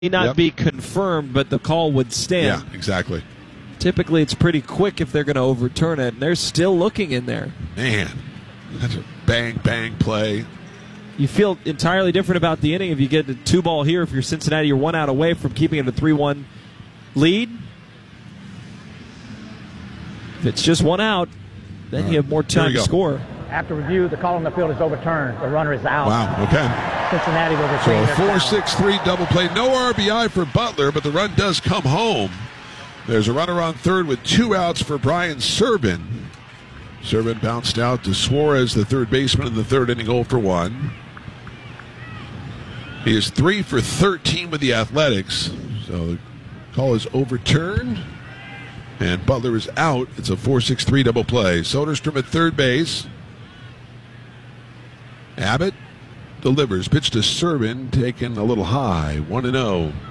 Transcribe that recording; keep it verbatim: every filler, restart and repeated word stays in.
may not Yep. be confirmed, but the call would stand. Yeah, exactly. Typically, it's pretty quick if they're going to overturn it, and they're still looking in there. Man, that's a bang, bang play. You feel entirely different about the inning if you get a two ball here. If you're Cincinnati, you're one out away from keeping it a three one lead. If it's just one out, then you have more time to score. After review, the call on the field is overturned. The runner is out. Wow, okay. Cincinnati will So retain a their four challenge. six three double play. No R B I for Butler, but the run does come home. There's a runner on third with two outs for Brian Serban. Serban bounced out to Suarez, the third baseman, in the third inning, oh for one. He is three for thirteen with the Athletics. So the call is overturned, and Butler is out. It's a four six three double play. Soderstrom at third base. Abbott delivers. Pitch to Serban, taken a little high. one and oh.